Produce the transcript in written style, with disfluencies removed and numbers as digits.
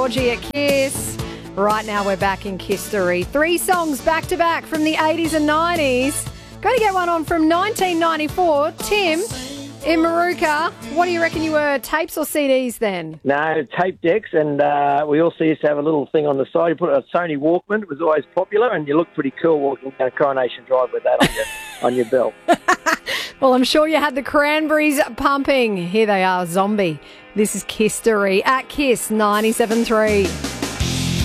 Georgie at Kiss. Right now we're back in Kistery. 3 songs back to back from the 80s and 90s. Got to get one on from 1994. Tim, in Maruka, what do you reckon you were, tapes or CDs then? No, tape decks, and we also used to have a little thing on the side. You put a Sony Walkman. It was always popular, and you looked pretty cool walking down Coronation Drive with that on your belt. Well, I'm sure you had the Cranberries pumping. Here they are, Zombie. This is Kistery at Kiss 97.3.